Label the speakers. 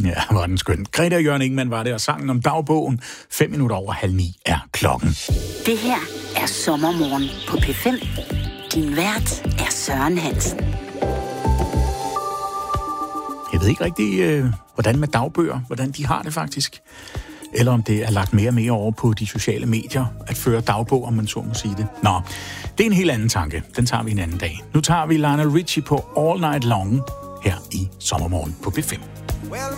Speaker 1: Ja, var den skøn. Greta og Jørgen Ingemann var det, og sangen om dagbogen. 8:05 er klokken.
Speaker 2: Det her er Sommermorgen på P5. Din vært er Søren Hansen.
Speaker 1: Jeg ved ikke rigtig, hvordan med dagbøger, hvordan de har det faktisk. Eller om det er lagt mere og mere over på de sociale medier, at føre dagbog, om man så må sige det. Nå, det er en helt anden tanke. Den tager vi en anden dag. Nu tager vi Lionel Richie på All Night Long her i Sommermorgen på P5.